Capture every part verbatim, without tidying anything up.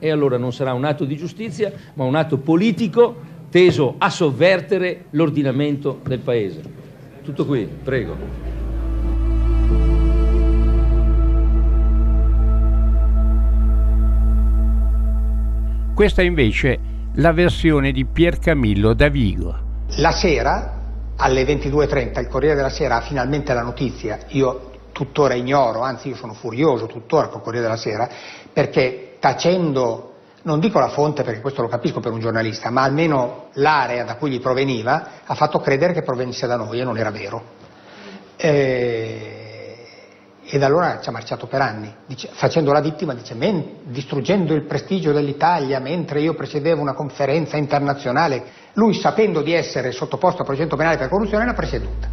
e allora non sarà un atto di giustizia, ma un atto politico teso a sovvertere l'ordinamento del Paese. Tutto qui, prego. Questa è invece la versione di Piercamillo Davigo. La sera, alle ventidue e trenta, il Corriere della Sera ha finalmente la notizia, io tuttora ignoro, anzi io sono furioso tuttora col Corriere della Sera, perché tacendo, non dico la fonte perché questo lo capisco per un giornalista, ma almeno l'area da cui gli proveniva, ha fatto credere che provenisse da noi e non era vero. E... Ed allora ci ha marciato per anni, dice, facendo la vittima, dice, men, distruggendo il prestigio dell'Italia mentre io presiedevo una conferenza internazionale. Lui, sapendo di essere sottoposto a procedimento penale per corruzione, l'ha presieduta.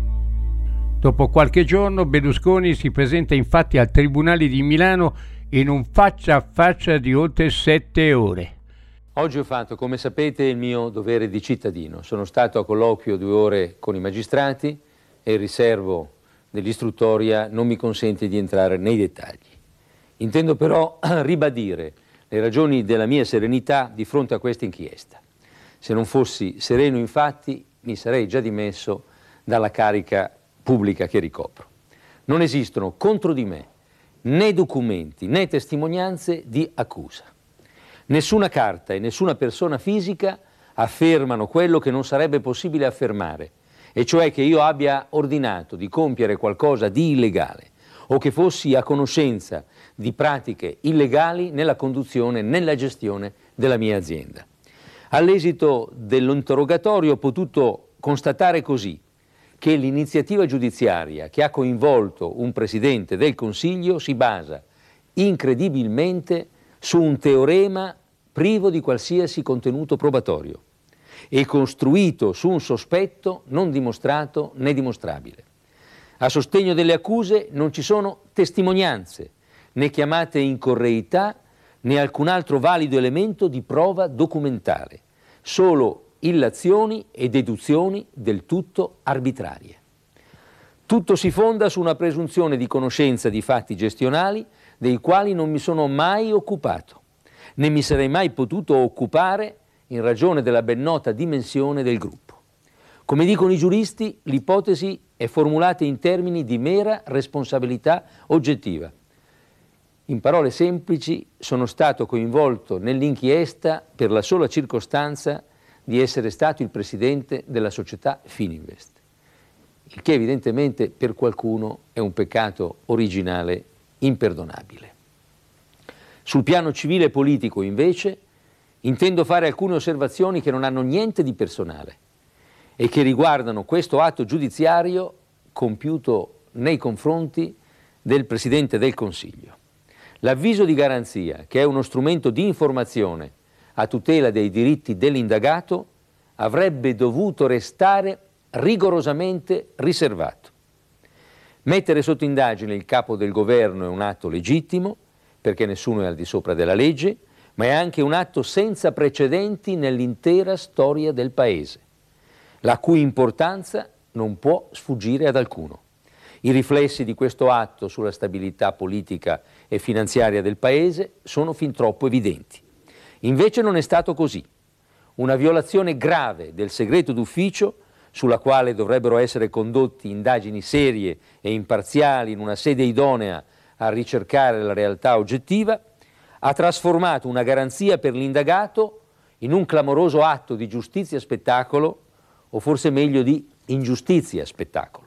Dopo qualche giorno Berlusconi si presenta infatti al Tribunale di Milano in un faccia a faccia di oltre sette ore. Oggi ho fatto, come sapete, il mio dovere di cittadino. Sono stato a colloquio due ore con i magistrati e il riservo dell'istruttoria non mi consente di entrare nei dettagli. Intendo però ribadire le ragioni della mia serenità di fronte a questa inchiesta. Se non fossi sereno, infatti, mi sarei già dimesso dalla carica pubblica che ricopro. Non esistono contro di me né documenti né testimonianze di accusa. Nessuna carta e nessuna persona fisica affermano quello che non sarebbe possibile affermare, e cioè che io abbia ordinato di compiere qualcosa di illegale o che fossi a conoscenza di pratiche illegali nella conduzione, nella gestione della mia azienda. All'esito dell'interrogatorio ho potuto constatare così che l'iniziativa giudiziaria che ha coinvolto un Presidente del Consiglio si basa incredibilmente su un teorema privo di qualsiasi contenuto probatorio e costruito su un sospetto non dimostrato né dimostrabile. A sostegno delle accuse non ci sono testimonianze, né chiamate in correità, né alcun altro valido elemento di prova documentale, solo illazioni e deduzioni del tutto arbitrarie. Tutto si fonda su una presunzione di conoscenza di fatti gestionali dei quali non mi sono mai occupato, né mi sarei mai potuto occupare in ragione della ben nota dimensione del gruppo. Come dicono i giuristi, l'ipotesi è formulata in termini di mera responsabilità oggettiva. In parole semplici, sono stato coinvolto nell'inchiesta per la sola circostanza di essere stato il presidente della società Fininvest, il che evidentemente per qualcuno è un peccato originale imperdonabile. Sul piano civile e politico, invece, intendo fare alcune osservazioni che non hanno niente di personale e che riguardano questo atto giudiziario compiuto nei confronti del Presidente del Consiglio. L'avviso di garanzia, che è uno strumento di informazione a tutela dei diritti dell'indagato, avrebbe dovuto restare rigorosamente riservato. Mettere sotto indagine il capo del governo è un atto legittimo, perché nessuno è al di sopra della legge, ma è anche un atto senza precedenti nell'intera storia del Paese, la cui importanza non può sfuggire ad alcuno. I riflessi di questo atto sulla stabilità politica e finanziaria del Paese sono fin troppo evidenti. Invece non è stato così. Una violazione grave del segreto d'ufficio, sulla quale dovrebbero essere condotte indagini serie e imparziali in una sede idonea a ricercare la realtà oggettiva, ha trasformato una garanzia per l'indagato in un clamoroso atto di giustizia spettacolo, o forse meglio di ingiustizia spettacolo.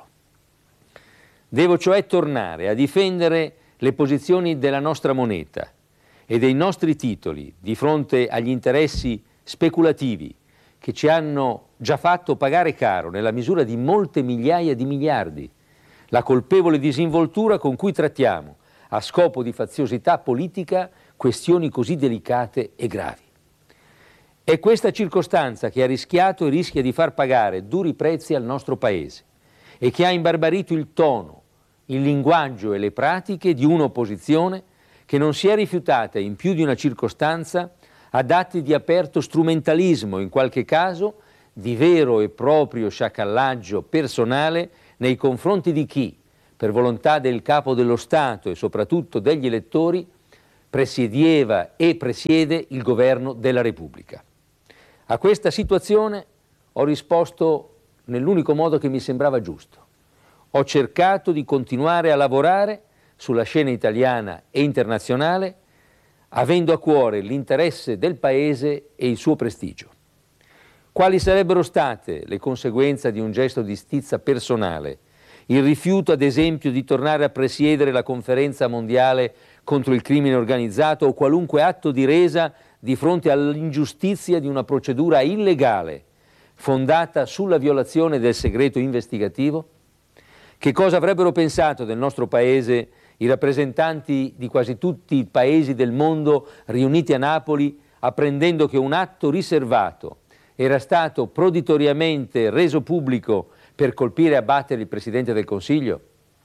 Devo cioè tornare a difendere le posizioni della nostra moneta e dei nostri titoli di fronte agli interessi speculativi che ci hanno già fatto pagare caro, nella misura di molte migliaia di miliardi, la colpevole disinvoltura con cui trattiamo, a scopo di faziosità politica, questioni così delicate e gravi. È questa circostanza che ha rischiato e rischia di far pagare duri prezzi al nostro Paese e che ha imbarbarito il tono, il linguaggio e le pratiche di un'opposizione che non si è rifiutata in più di una circostanza ad atti di aperto strumentalismo, in qualche caso di vero e proprio sciacallaggio personale nei confronti di chi, per volontà del Capo dello Stato e soprattutto degli elettori, presiedeva e presiede il governo della Repubblica. A questa situazione ho risposto nell'unico modo che mi sembrava giusto. Ho cercato di continuare a lavorare sulla scena italiana e internazionale, avendo a cuore l'interesse del Paese e il suo prestigio. Quali sarebbero state le conseguenze di un gesto di stizza personale? Il rifiuto, ad esempio, di tornare a presiedere la conferenza mondiale contro il crimine organizzato o qualunque atto di resa di fronte all'ingiustizia di una procedura illegale fondata sulla violazione del segreto investigativo? Che cosa avrebbero pensato del nostro Paese i rappresentanti di quasi tutti i paesi del mondo riuniti a Napoli, apprendendo che un atto riservato era stato proditoriamente reso pubblico per colpire e abbattere il Presidente del Consiglio?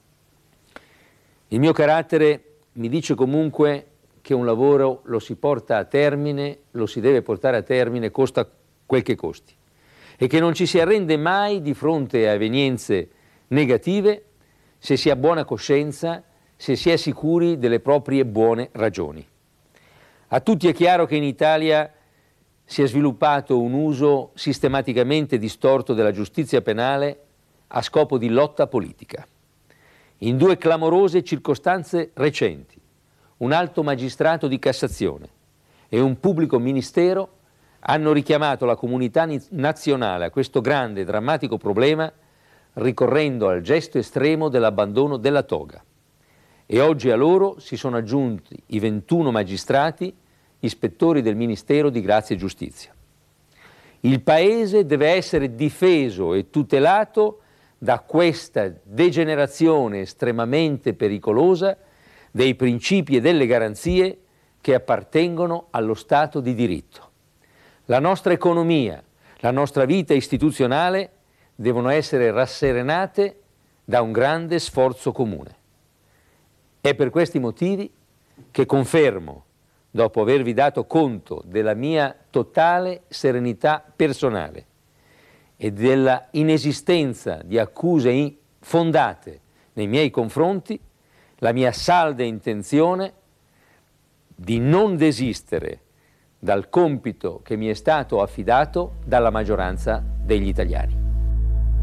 Il mio carattere mi dice comunque che un lavoro lo si porta a termine, lo si deve portare a termine, costa quel che costi, e che non ci si arrende mai di fronte a evenienze negative se si ha buona coscienza, se si è sicuri delle proprie buone ragioni. A tutti è chiaro che in Italia si è sviluppato un uso sistematicamente distorto della giustizia penale a scopo di lotta politica. In due clamorose circostanze recenti, un alto magistrato di Cassazione e un pubblico ministero hanno richiamato la comunità nazionale a questo grande e drammatico problema ricorrendo al gesto estremo dell'abbandono della toga. E oggi a loro si sono aggiunti i ventuno magistrati ispettori del Ministero di Grazia e Giustizia. Il Paese deve essere difeso e tutelato da questa degenerazione estremamente pericolosa dei principi e delle garanzie che appartengono allo Stato di diritto. La nostra economia, la nostra vita istituzionale devono essere rasserenate da un grande sforzo comune. È per questi motivi che confermo, dopo avervi dato conto della mia totale serenità personale e della inesistenza di accuse fondate nei miei confronti, la mia salda intenzione di non desistere dal compito che mi è stato affidato dalla maggioranza degli italiani.